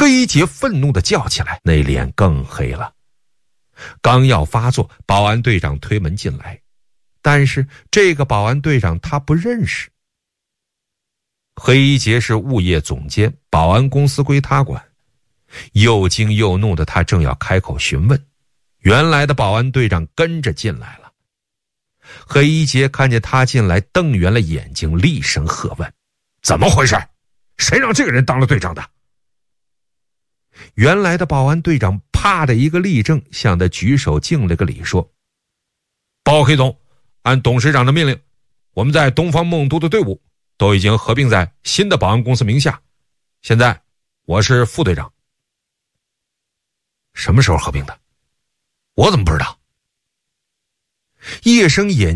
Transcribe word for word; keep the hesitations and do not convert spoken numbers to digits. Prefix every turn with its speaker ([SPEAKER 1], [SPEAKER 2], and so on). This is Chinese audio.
[SPEAKER 1] 何一杰愤怒地叫起来，那脸更黑了。刚要发作，保安队长推门进来，但是这个保安队长他不认识。何一杰是物业总监，保安公司归他管。又惊又怒的他正要开口询问，原来的保安队长跟着进来了。何一杰看见他进来，瞪圆了眼睛，厉声喝问：怎么回事？谁让这个人当了队长的？原来的保安队长啪的一个立正，向他举手敬了个礼，说：报告黑总，按董事长的命令，我们在东方梦都的队伍都已经合并在新的保安公司名下，现在我是副队长。什么时候合并的？我怎么不知道？叶生眼